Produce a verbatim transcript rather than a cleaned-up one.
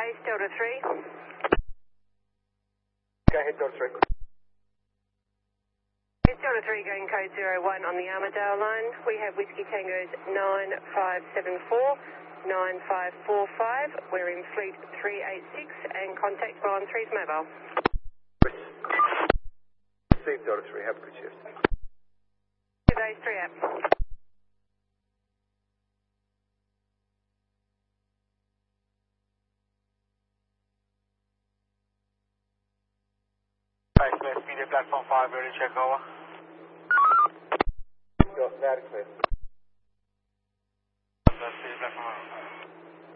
base, Delta three. Go ahead, Delta three. It's Delta three going code zero one on the Armadale line. We have Whiskey Tango's nine five seven four, nine five four five. We're in fleet three eight six and contact while on three's mobile. Receive Delta three, have a good shift. Base three up. Base clear, speed at platform five, ready to check over. Got that clear. Speed at platform